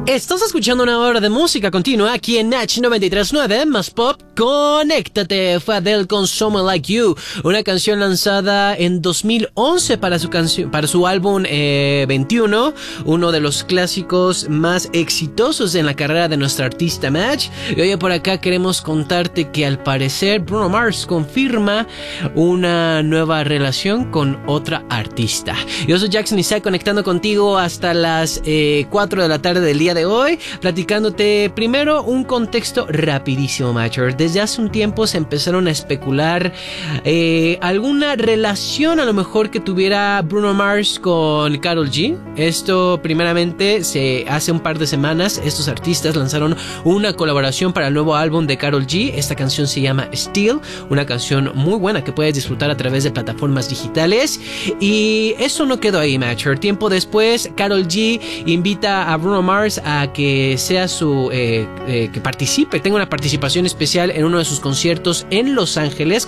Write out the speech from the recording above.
Estás escuchando una hora de música continua aquí en Natch 93.9 más pop. Conéctate, fue Adele con Someone Like You, una canción lanzada en 2011 para su álbum 21, uno de los clásicos más exitosos en la carrera de nuestra artista Match. Y hoy por acá queremos contarte que al parecer Bruno Mars confirma una nueva relación con otra artista. Yo soy Jackson Isaac, conectando contigo hasta las 4 de la tarde del día de hoy, platicándote primero un contexto rapidísimo, Matcher. Desde hace un tiempo se empezaron a especular alguna relación a lo mejor que tuviera Bruno Mars con Karol G. Esto primeramente hace un par de semanas estos artistas lanzaron una colaboración para el nuevo álbum de Karol G. Esta canción se llama Still, una canción muy buena que puedes disfrutar a través de plataformas digitales. Y eso no quedó ahí, Matcher. Tiempo después, Karol G invita a Bruno Mars a que sea que participe, tenga una participación especial en uno de sus conciertos en Los Ángeles.